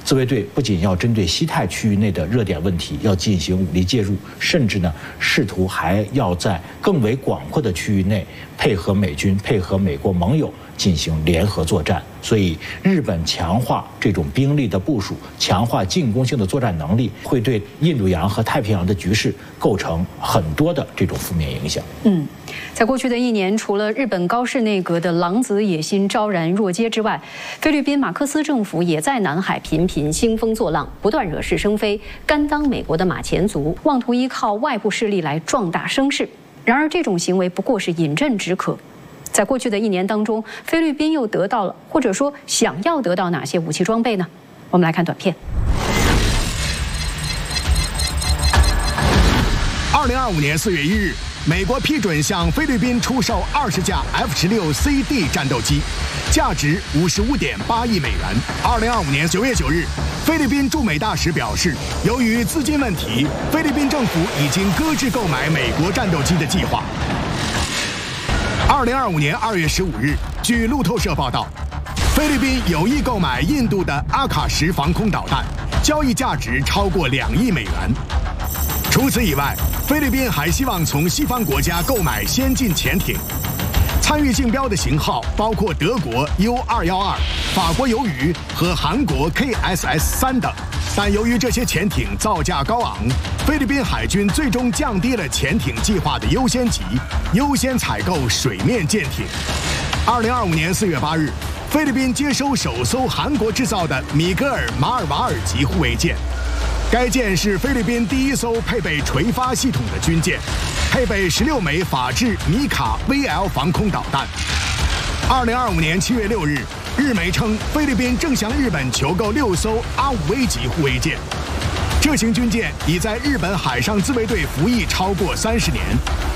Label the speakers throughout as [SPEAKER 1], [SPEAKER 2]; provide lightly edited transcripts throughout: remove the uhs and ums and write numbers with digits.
[SPEAKER 1] 自卫队不仅要针对西太区域内的热点问题要进行武力介入，甚至呢试图还要在更为广阔的区域内配合美军、配合美国盟友进行联合作战。所以，日本强化这种兵力的部署，强化进攻性的作战能力，会对印度洋和太平洋的局势构成很多的这种负面影响。
[SPEAKER 2] 在过去的1年，除了日本高市内阁的狼子野心昭然若揭之外，菲律宾马克思政府也在南海频频兴风作浪，不断惹是生非，甘当美国的马前卒，妄图依靠外部势力来壮大声势。然而，这种行为不过是饮鸩止渴。在过去的1年当中，菲律宾又得到了，或者说想要得到哪些武器装备呢？我们来看短片。
[SPEAKER 3] 2025年4月1日，美国批准向菲律宾出售20架 F-16CD 战斗机，价值55.8亿美元。2025年9月9日，菲律宾驻美大使表示，由于资金问题，菲律宾政府已经搁置购买美国战斗机的计划。2025年2月15日，据路透社报道，菲律宾有意购买印度的阿卡什防空导弹，交易价值超过2亿美元。除此以外，菲律宾还希望从西方国家购买先进潜艇。参与竞标的型号包括德国 U-212、法国鱿鱼和韩国 KSS-3等。但由于这些潜艇造价高昂，菲律宾海军最终降低了潜艇计划的优先级，优先采购水面舰艇。2025年4月8日，菲律宾接收首艘韩国制造的米格尔马尔瓦尔级护卫舰。该舰是菲律宾第1艘配备垂发系统的军舰，配备16枚法制米卡 VL 防空导弹。2025年7月6日，日媒称菲律宾正向日本求购6艘A5A级护卫舰。这型军舰已在日本海上自卫队服役超过30年。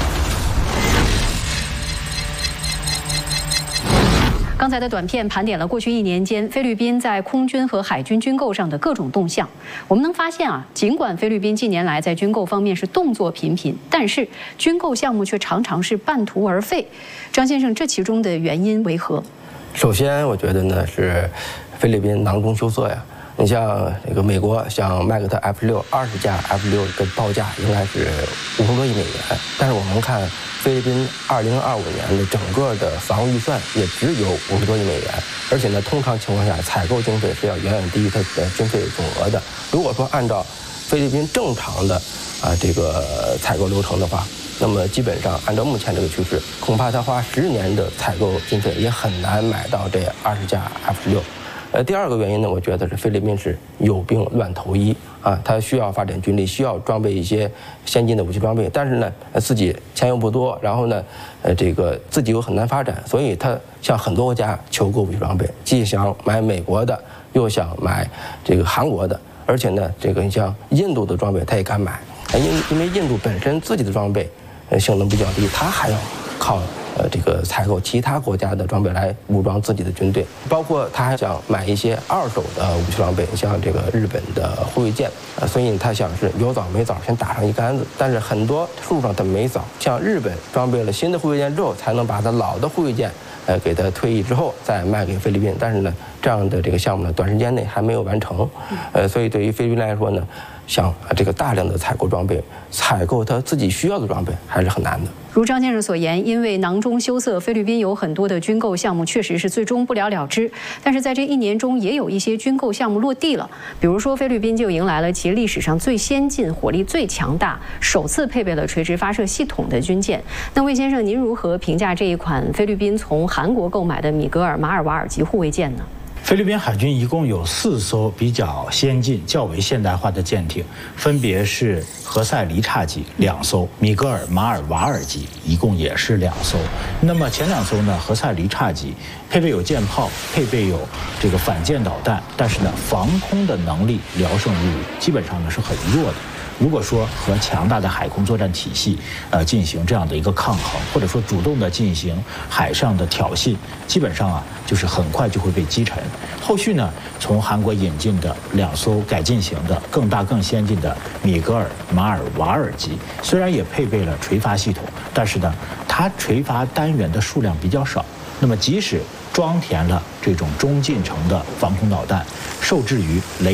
[SPEAKER 2] 刚才的短片盘点了过去1年间菲律宾在空军和海军军购上的各种动向。我们能发现尽管菲律宾近年来在军购方面是动作频频，但是军购项目却常常是半途而废。张先生，这其中的原因为何？
[SPEAKER 4] 首先，我觉得呢是菲律宾囊中羞涩呀。你像这个美国想卖给他 F-16 20架 F-16的报价应该是50多亿美元，但是我们看菲律宾2025年的整个的防务预算也只有50多亿美元，而且呢，通常情况下采购经费是要远远低于它的军费总额的。如果说按照菲律宾正常的这个采购流程的话，那么基本上按照目前这个趋势，恐怕他花10年的采购经费也很难买到这20架 F-16。第二个原因呢，我觉得是菲律宾是有病乱投医它需要发展军力，需要装备一些先进的武器装备，但是呢，自己钱又不多，然后呢，这个自己又很难发展，所以他向很多国家求购武器装备，既想买美国的，又想买这个韩国的，而且呢，这个你像印度的装备他也敢买，因为印度本身自己的装备性能比较低，他还要靠这个采购其他国家的装备来武装自己的军队，包括他还想买一些2手的武器装备，像这个日本的护卫舰所以他想是有枣没枣先打上一竿子，但是很多树上他没枣，像日本装备了新的护卫舰之后，才能把他老的护卫舰给他退役之后再卖给菲律宾，但是呢，这样的这个项目呢，短时间内还没有完成，所以对于菲律宾来说呢，像这个大量的采购装备，采购他自己需要的装备还是很难的。
[SPEAKER 2] 如张先生所言，因为囊中羞涩，菲律宾有很多的军购项目确实是最终不了了之。但是在这1年中，也有一些军购项目落地了。比如说，菲律宾就迎来了其历史上最先进、火力最强大、首次配备了垂直发射系统的军舰。那魏先生，您如何评价这一款菲律宾从韩国购买的米格尔马尔瓦尔级护卫舰呢？
[SPEAKER 1] 菲律宾海军一共有4艘比较先进、较为现代化的舰艇，分别是何塞黎察级2艘，米格尔马尔瓦尔级一共也是2艘。那么前2艘呢，何塞黎察级配备有舰炮，配备有这个反舰导弹，但是呢，防空的能力聊胜于无，基本上呢是很弱的。如果说和强大的海空作战体系进行这样的一个抗衡，或者说主动的进行海上的挑衅，基本上就是很快就会被击沉。后续呢，从韩国引进的2艘改进型的更大更先进的米格尔马尔瓦尔级，虽然也配备了垂发系统，但是呢，它垂发单元的数量比较少。那么即使装填了这种中近程的防空导弹，受制于雷